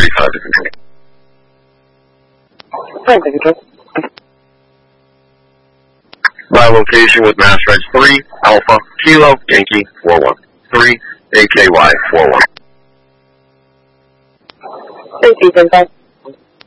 35 to control. Hi, control. My location with Mass Reg 3, Alpha, Kilo, Yankee, 413, AKY 41. Thank you, 10-5.